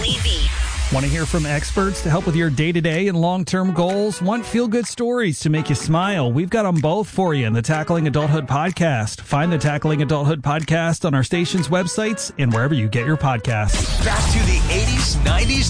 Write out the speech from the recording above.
Levy. Want to hear from experts to help with your day-to-day and long-term goals? Want feel-good stories to make you smile? We've got them both for you in the Tackling Adulthood podcast. Find the Tackling Adulthood podcast on our station's websites and wherever you get your podcasts. Back to the 80s, 90s,